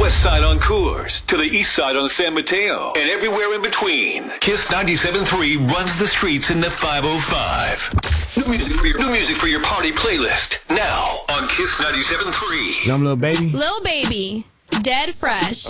west side on Coors to the east side on San Mateo and everywhere in between. Kiss 97.3 runs the streets in the 505. New music for your party playlist now on Kiss 97.3. Young Lil Baby. Lil Baby, Dead Fresh.